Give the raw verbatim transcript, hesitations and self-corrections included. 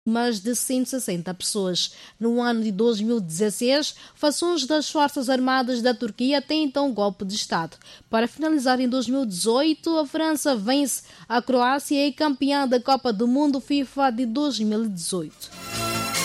mais de cento e sessenta pessoas. No ano de dois mil e dezesseis, fações das Forças Armadas da Turquia tentam um golpe de Estado. Para finalizar, em dois mil e dezoito, a França vence a Croácia e é campeã da Copa do Mundo FIFA de dois mil e dezoito.